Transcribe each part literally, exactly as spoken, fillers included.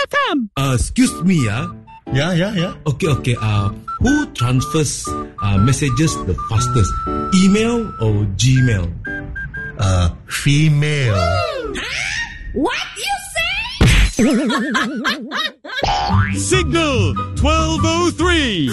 F M. Uh, excuse me, ah. Yeah, yeah, yeah. Okay, okay. Uh, who transfers uh, messages the fastest? Email or Gmail? Uh, female. What you say? Signal twelve oh three.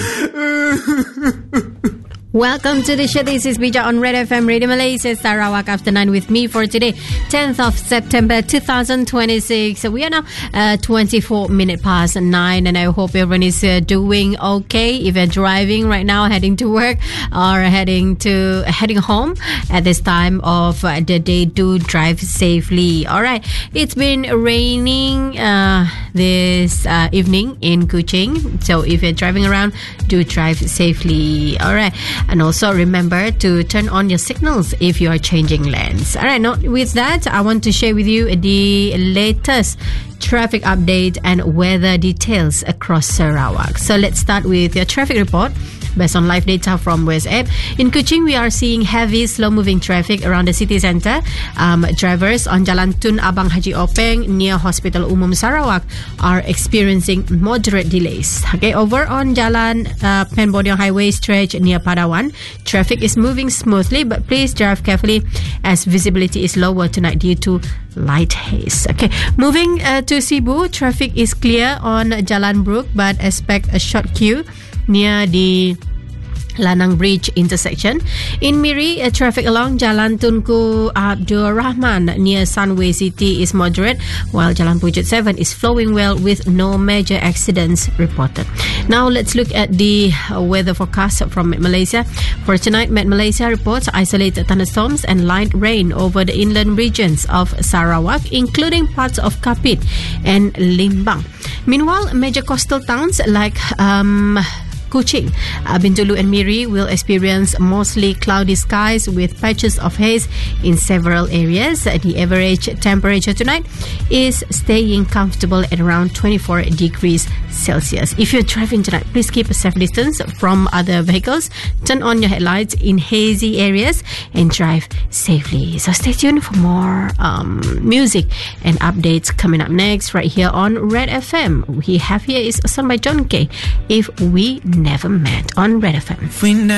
Welcome to the show. This is Bija on Red F M Radio Malaysia, Sarawak After nine with me for today, tenth of September twenty twenty-six. So we are now uh, twenty-four minutes past nine, and I hope everyone is uh, doing okay. If you're driving right now, heading to work or heading to heading home at this time of uh, the day, do drive safely. All right, it's been raining uh, this uh, evening in Kuching, so if you're driving around, do drive safely. All right. And also remember to turn on your signals if you are changing lanes. All right, now with that, I want to share with you the latest traffic update and weather details across Sarawak. So let's start with your traffic report. Based on live data from West App, in Kuching, we are seeing heavy, slow-moving traffic around the city centre. Um, drivers on Jalan Tun Abang Haji Openg near Hospital Umum Sarawak are experiencing moderate delays. Okay, over on Jalan uh, Pen Bodiong Highway stretch near Padawan, traffic is moving smoothly, but please drive carefully as visibility is lower tonight due to light haze. Okay, moving uh, to Cebu, traffic is clear on Jalan Brook, but expect a short queue near the Lanang Bridge intersection. In Miri, uh, traffic along Jalan Tunku Abdul Rahman near Sunway City is moderate, while Jalan Pujuk seven is flowing well with no major accidents reported. Now let's look at the uh, weather forecast from Met Malaysia. For tonight, Met Malaysia reports isolated thunderstorms and light rain over the inland regions of Sarawak, including parts of Kapit and Limbang. Meanwhile, major coastal towns like um, Kuching, uh, Bintulu and Miri will experience mostly cloudy skies with patches of haze in several areas. The average temperature tonight is staying comfortable at around twenty-four degrees Celsius. If you're driving tonight, please keep a safe distance from other vehicles. Turn on your headlights in hazy areas and drive safely. So stay tuned for more um, music and updates coming up next right here on Red F M. We have here is a song by John Kay, If We Never Met on Red F M.